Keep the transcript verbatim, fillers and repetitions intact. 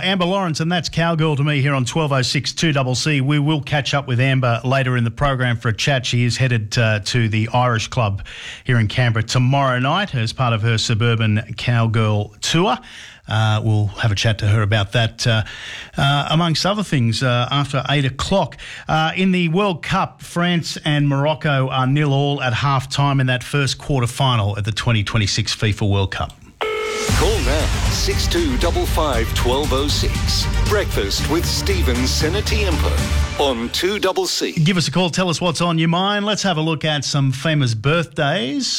Amber Lawrence, and that's Cowgirl to me here on twelve oh six two C C. We will catch up with Amber later in the program for a chat. She is headed uh, to the Irish Club here in Canberra tomorrow night as part of her Suburban Cowgirl tour. Uh, we'll have a chat to her about that, uh, uh, amongst other things, uh, after eight o'clock. Uh, in the World Cup, France and Morocco are nil all at half-time in that first quarter-final at the twenty twenty-six FIFA World Cup. Call now, six two five five, one two oh six. Breakfast with Stephen Senatiempo on two C C. Give us a call, tell us what's on your mind. Let's have a look at some famous birthdays.